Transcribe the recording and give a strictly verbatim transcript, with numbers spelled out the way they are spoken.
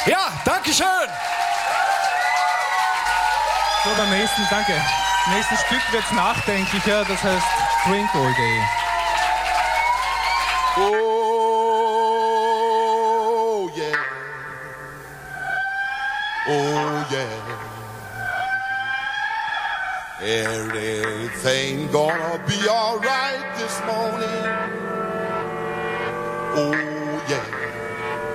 Ja, danke schön. So, beim nächsten, danke. Im nächsten Stück wird's nachdenklicher, das heißt Drink All Day. Oh, yeah. Oh, yeah. Everything gonna be all right this morning. Oh, yeah.